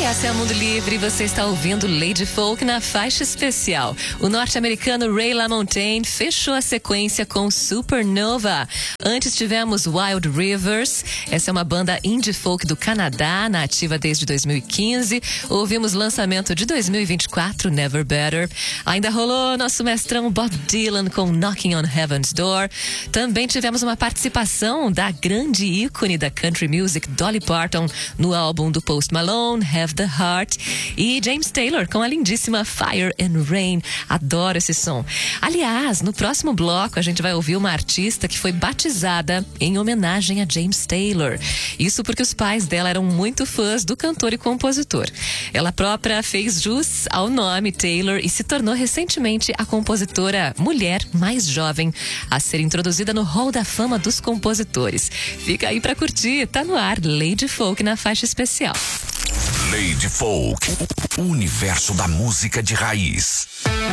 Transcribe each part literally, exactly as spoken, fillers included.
Essa é a Mundo Livre, você está ouvindo Lady Folk na faixa especial. O norte-americano Ray LaMontagne fechou a sequência com Supernova. Antes tivemos Wild Rivers, essa é uma banda indie folk do Canadá, na ativa desde dois mil e quinze. Ouvimos lançamento de dois mil e vinte e quatro, Never Better. Ainda rolou nosso mestrão Bob Dylan com Knocking on Heaven's Door. Também tivemos uma participação da grande ícone da country music, Dolly Parton, no álbum do Post Malone, Have the Heart, e James Taylor com a lindíssima Fire and Rain. Adoro esse som. Aliás, no próximo bloco a gente vai ouvir uma artista que foi batizada em homenagem a James Taylor. Isso porque os pais dela eram muito fãs do cantor e compositor. Ela própria fez jus ao nome Taylor e se tornou recentemente a compositora mulher mais jovem a ser introduzida no Hall da Fama dos Compositores. Fica aí pra curtir, tá no ar Lady Folk na faixa especial. Lady Folk, o universo da música de raiz.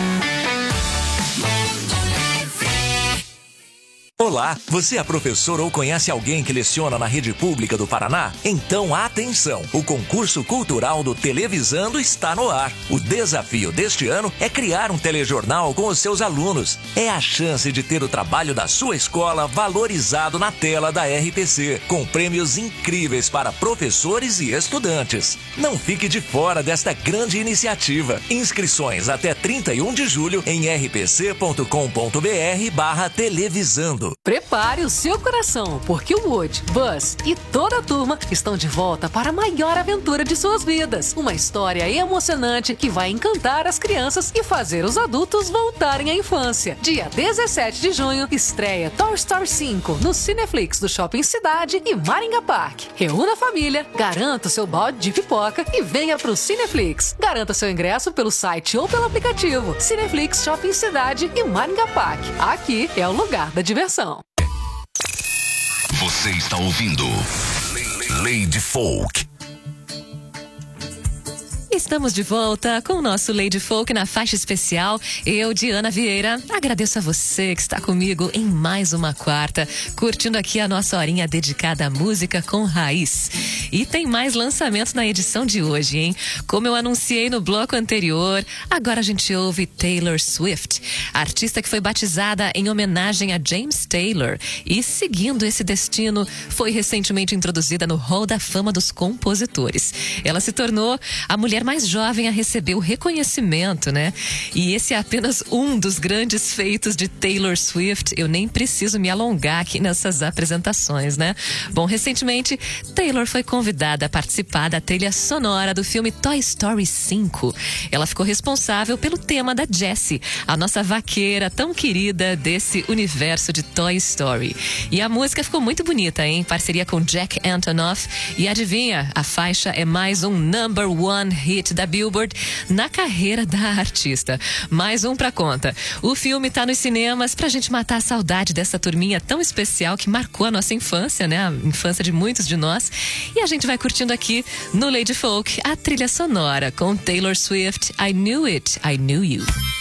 Olá, você é professor ou conhece alguém que leciona na rede pública do Paraná? Então atenção, o concurso cultural do Televisando está no ar. O desafio deste ano é criar um telejornal com os seus alunos. É a chance de ter o trabalho da sua escola valorizado na tela da R P C, com prêmios incríveis para professores e estudantes. Não fique de fora desta grande iniciativa. Inscrições até trinta e um de julho em r p c ponto com ponto b r barra televisando. Prepare o seu coração, porque o Woody, Buzz e toda a turma estão de volta para a maior aventura de suas vidas. Uma história emocionante que vai encantar as crianças e fazer os adultos voltarem à infância. Dia dezessete de junho, estreia Toy Story cinco no Cineflix do Shopping Cidade e Maringá Park. Reúna a família, garanta o seu balde de pipoca e venha pro Cineflix. Garanta seu ingresso pelo site ou pelo aplicativo. Cineflix Shopping Cidade e Maringá Park. Aqui é o lugar da diversão. Você está ouvindo Lady Folk. Estamos de volta com o nosso Lady Folk na faixa especial. Eu, Diana Vieira, agradeço a você que está comigo em mais uma quarta, curtindo aqui a nossa horinha dedicada à música com raiz. E tem mais lançamentos na edição de hoje, hein? Como eu anunciei no bloco anterior, agora a gente ouve Taylor Swift, artista que foi batizada em homenagem a James Taylor e, seguindo esse destino, foi recentemente introduzida no Hall da Fama dos Compositores. Ela se tornou a mulher mais jovem a receber o reconhecimento, né? E esse é apenas um dos grandes feitos de Taylor Swift. Eu nem preciso me alongar aqui nessas apresentações, né? Bom, recentemente, Taylor foi convidada a participar da trilha sonora do filme Toy Story cinco. Ela ficou responsável pelo tema da Jessie, a nossa vaqueira tão querida desse universo de Toy Story. E a música ficou muito bonita, em parceria com Jack Antonoff. E adivinha, a faixa é mais um number one hit da Billboard na carreira da artista. Mais um pra conta. O filme tá nos cinemas pra gente matar a saudade dessa turminha tão especial que marcou a nossa infância, né? A infância de muitos de nós. E a gente vai curtindo aqui no Lady Folk a trilha sonora com Taylor Swift, I Knew It, I Knew You.